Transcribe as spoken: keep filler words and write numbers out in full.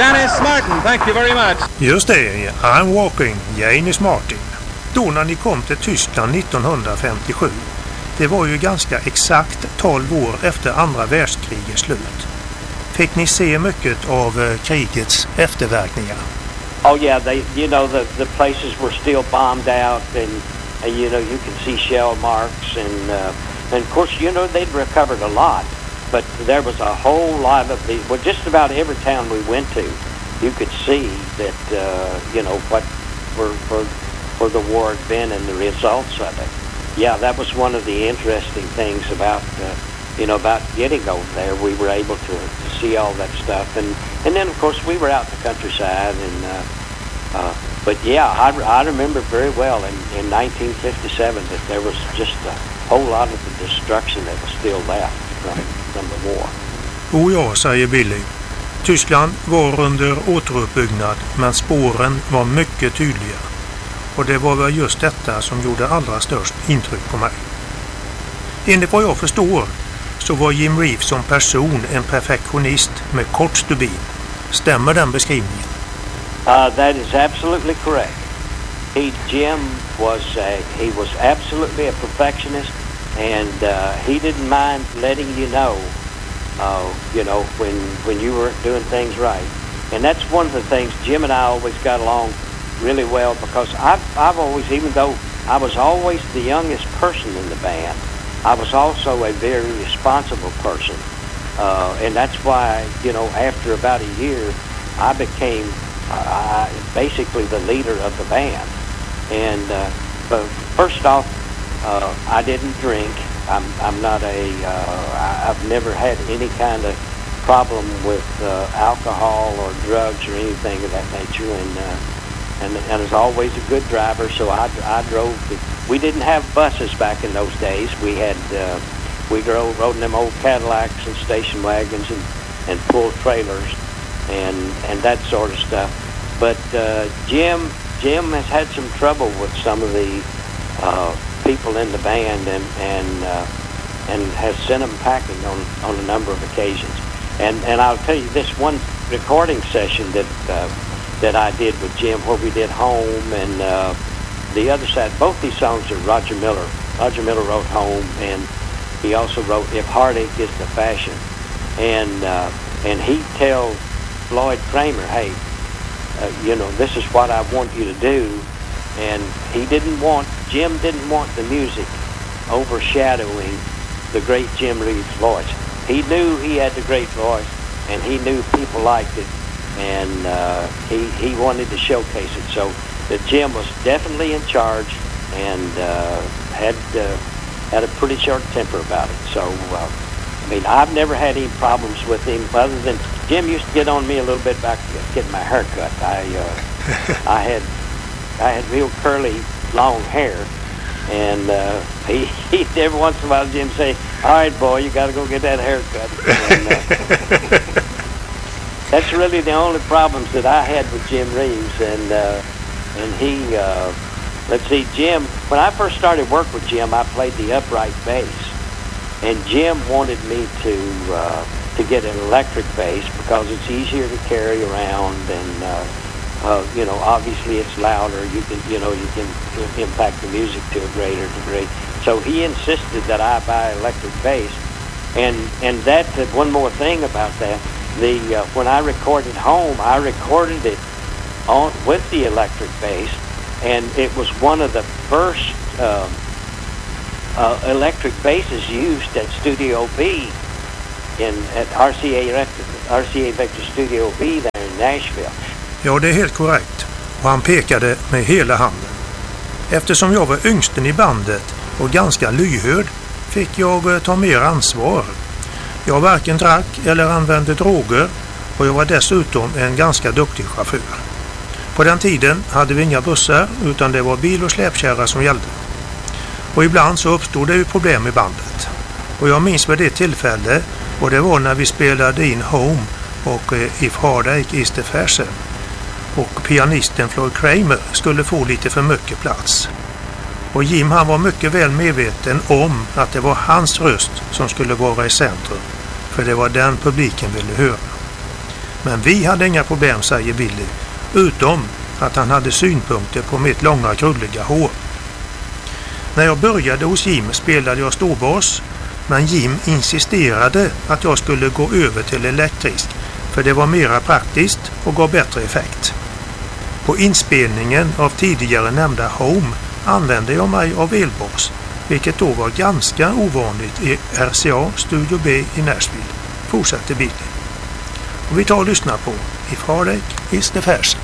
Janis Martin, thank you very much. Just det, I'm walking, Janis Martin. Då när ni kom till Tyskland nittonhundrafemtiosju, det var ju ganska exakt tolv år efter andra världskrigets slut. Fick ni se mycket av uh, krigets efterverkningar? Oh yeah, they, you know, the the places were still bombed out, and, and you know, you can see shell marks, and uh, and of course, you know, they'd recovered a lot, but there was a whole lot of the, well, just about every town we went to, you could see that, uh, you know, what for for for the war had been and the results of it. Yeah, that was one of the interesting things about, uh, you know, about getting over there. We were able to, to see all that stuff, and and then of course we were out in the countryside, and uh, uh, but yeah, I, I remember very well in, in nineteen fifty-seven that there was just a whole lot of the destruction that was still left from, from the war. Oh ja, säger Billy. Tyskland var under återuppbyggnad, men spåren var mycket tydliga. Och det var väl just detta som gjorde allra störst intryck på mig. Enligt vad jag förstår så var Jim Reeves som person en perfektionist med kort stubin. Stämmer den beskrivningen? Uh, that is absolutely correct. He, Jim was a, he was absolutely a perfectionist, and uh, he didn't mind letting you know, uh, you know, when when you weren't doing things right. And that's one of the things. Jim and I always got along really well, because I've, I've always, even though I was always the youngest person in the band, I was also a very responsible person. Uh, and that's why, you know, after about a year, I became uh, basically the leader of the band. And uh, but first off, uh, I didn't drink. I'm, I'm not a, uh, I've never had any kind of problem with uh, alcohol or drugs or anything of that nature. And uh, And, and was always a good driver, so I, I drove. The, we didn't have buses back in those days. We had uh, we drove rode in them old Cadillacs and station wagons and, and pulled trailers and and that sort of stuff. But uh, Jim Jim has had some trouble with some of the uh, people in the band, and and uh, and has sent them packing on, on a number of occasions. And and I'll tell you this one recording session that. Uh, that I did with Jim, where we did Home, and uh, the other side. Both these songs are Roger Miller. Roger Miller wrote Home, and he also wrote If Heartache Is the Fashion. And uh, and he tells Floyd Kramer, hey, uh, you know, this is what I want you to do. And he didn't want, Jim didn't want the music overshadowing the great Jim Reeves' voice. He knew he had the great voice, and he knew people liked it. And uh, he he wanted to showcase it, so that Jim was definitely in charge, and uh, had uh, had a pretty short temper about it. So uh, I mean, I've never had any problems with him, other than Jim used to get on me a little bit about getting my hair cut. I uh, I had I had real curly long hair, and uh, he he every once in a while Jim say, "All right, boy, you got to go get that haircut." And, uh, that's really the only problems that I had with Jim Reeves, and uh, and he, uh, let's see, Jim, when I first started work with Jim, I played the upright bass, and Jim wanted me to uh, to get an electric bass because it's easier to carry around, and uh, uh, you know, obviously it's louder. You can, you know, you can impact the music to a greater degree. So he insisted that I buy electric bass, and and that uh, one more thing about that. The uh, when I recorded Home, I recorded it on with the electric bass, and it was one of the first uh, uh, electric basses used at Studio B in at R C A R C A Victor Studio B there in Nashville. Ja, det är helt korrekt. Och han pekade med hela handen. Eftersom jag var yngsten i bandet och ganska lyhörd fick jag ta mer ansvar. Jag varken drack eller använde droger, och jag var dessutom en ganska duktig chaufför. På den tiden hade vi inga bussar, utan det var bil och släpkärra som gällde. Och ibland så uppstod det ju problem i bandet. Och jag minns vid det tillfälle, och det var när vi spelade in Home och If Heartache Is the Fashion. Och pianisten Floyd Kramer skulle få lite för mycket plats. Och Jim, han var mycket väl medveten om att det var hans röst som skulle vara i centrum, för det var den publiken ville höra. Men vi hade inga problem, säger Billy, utom att han hade synpunkter på mitt långa krulliga hår. När jag började hos Jim spelade jag storbas, men Jim insisterade att jag skulle gå över till elektrisk för det var mera praktiskt och gav bättre effekt. På inspelningen av tidigare nämnda Home använde jag mig av elbas, vilket då var ganska ovanligt i R C A Studio B i Nashville, fortsatte Billy. Och vi tar och lyssnar på If Heartache is the Fashion.